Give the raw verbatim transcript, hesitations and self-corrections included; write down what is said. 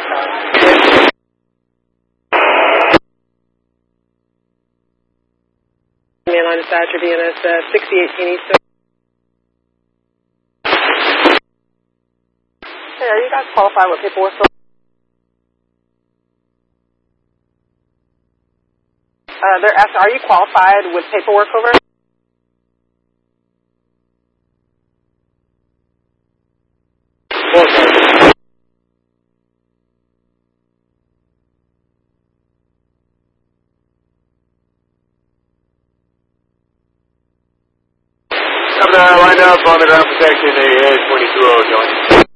Mainline dispatcher, D N S uh, sixty eighteen East. Hey, are you guys qualified with paperwork? Uh, they're asking, are you qualified with paperwork over? I'm uh, lined up on the ground protection, A A twenty-two oh, join.